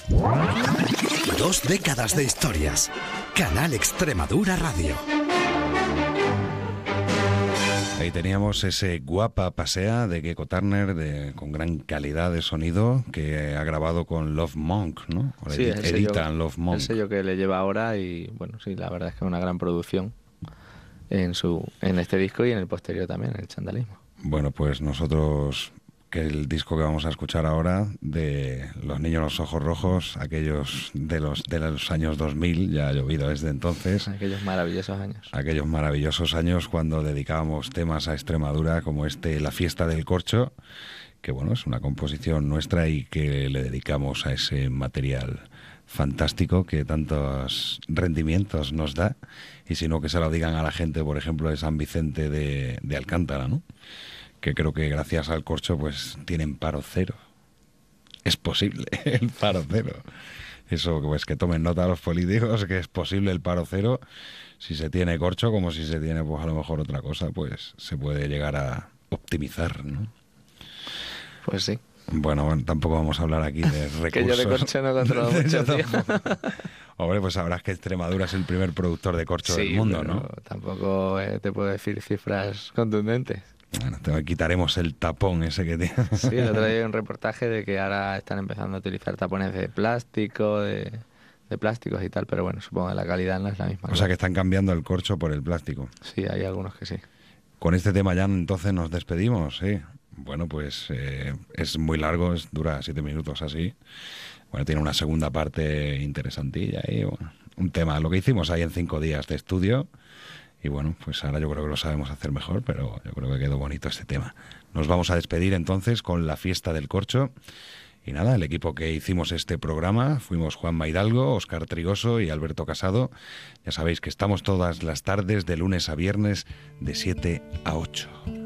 2 décadas de historias. Canal Extremadura Radio. Ahí teníamos ese Guapa Pasea de Gecko Turner, con gran calidad de sonido, que ha grabado con Love Monk, ¿no? Sí, editan Love Monk. El sello que le lleva ahora y, bueno, sí, la verdad es que es una gran producción en este disco y en el posterior también, en el Chandalismo. Bueno, pues nosotros, que el disco que vamos a escuchar ahora, de Los niños los ojos rojos, aquellos de los años 2000, ya ha llovido desde entonces. Aquellos maravillosos años. Aquellos maravillosos años cuando dedicábamos temas a Extremadura, como La fiesta del corcho, que bueno, es una composición nuestra y que le dedicamos a ese material fantástico que tantos rendimientos nos da, y si no, que se lo digan a la gente, por ejemplo, de San Vicente de Alcántara, ¿no? Que creo que gracias al corcho pues tienen paro cero. Es posible el paro cero. Eso, pues que tomen nota los políticos, que es posible el paro cero si se tiene corcho, como si se tiene pues a lo mejor otra cosa, pues se puede llegar a optimizar, ¿no? Pues sí. Bueno, tampoco vamos a hablar aquí de recursos. Que yo de corcho no controlo mucho, tío. Hombre, pues sabrás que Extremadura es el primer productor de corcho del mundo, ¿no? Tampoco te puedo decir cifras contundentes. Bueno, te quitaremos el tapón ese que tiene. Sí, el otro día hay un reportaje de que ahora están empezando a utilizar tapones de plástico, de plásticos y tal, pero bueno, supongo que la calidad no es la misma. O sea, que están cambiando el corcho por el plástico. Sí, hay algunos que sí. Con este tema ya entonces nos despedimos, sí. Bueno, pues es muy largo, dura 7 minutos así. Bueno, tiene una segunda parte interesantilla y bueno, un tema, lo que hicimos ahí en 5 días de estudio. Y bueno, pues ahora yo creo que lo sabemos hacer mejor, pero yo creo que quedó bonito este tema. Nos vamos a despedir entonces con La fiesta del corcho. Y nada, el equipo que hicimos este programa fuimos Juanma Hidalgo, Óscar Trigoso y Alberto Casado. Ya sabéis que estamos todas las tardes de lunes a viernes de 7 a 8.